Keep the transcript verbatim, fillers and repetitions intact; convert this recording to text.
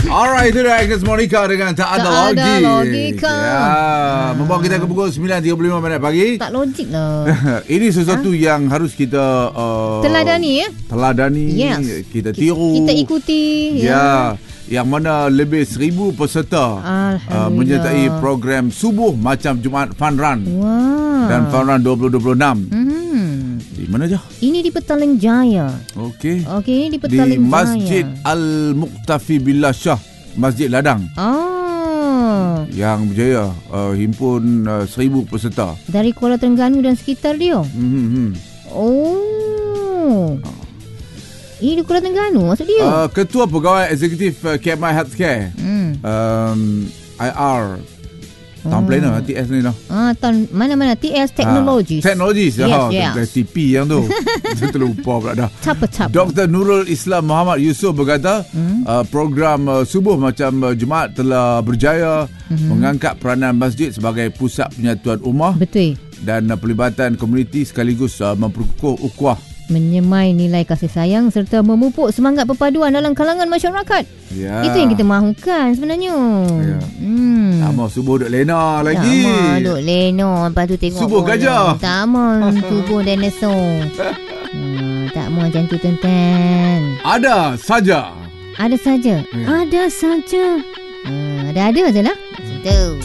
Alright, itu dia Agnes Monica dengan Tak Ada Tak Logik. Ada Logika. Ya, Ah. membawa kita ke pukul sembilan tiga puluh lima minit pagi. Tak logik lah. Ini sesuatu ha? yang harus kita uh, Teladani ya. Teladani. Yes. Kita tiru. Kita ikuti. Ya. Ya. Yang mana lebih seribu peserta uh, menyertai program Subuh Macam Jumaat Fun Run. Wow. Dan Fun Run dua ribu dua puluh enam. Hmm. Di mana je? Ini di Petaling Jaya. Okey. Okey, ini di Petaling Di Jaya. Masjid Al-Muqtafi Billah Shah, Masjid Ladang. Oh. Yang berjaya uh, himpun uh, seribu peserta. Dari Kuala Terengganu dan sekitar dia. Hmm, hmm. Oh. Ini di Kuala Terengganu maksud dia. Uh, Ketua Pegawai Eksekutif uh, K M I Healthcare. Hmm. Um, I R. Town Oh. Planner T S ni lah. Ah, tahun mana-mana T S Technologies. Ah, Technologies. Yes, ha, yes. T P yang tu. Saya terlupa pula dah. Tapa-tapa. Doktor Nurul Islam Muhammad Yusof berkata, hmm? uh, program uh, Subuh Macam uh, Jumaat telah berjaya hmm. mengangkat peranan masjid sebagai pusat penyatuan ummah. Betul. Dan uh, pelibatan komuniti sekaligus uh, memperkukuh ukhuwah. Menyemai nilai kasih sayang serta memupuk semangat perpaduan dalam kalangan masyarakat. Ya. Itu yang kita mahukan sebenarnya. Ya. Hmm. Tak mau subuh duk lena lagi. Tak mau duk lena. Lepas tu tengok subuh bola. Gajah. Tak mau subuh dinosaur. hmm, tak mau macam tu tuan-tuan. Ada saja. Ada saja. Ya. Ada saja. Hmm, ada-ada je lah. Situ.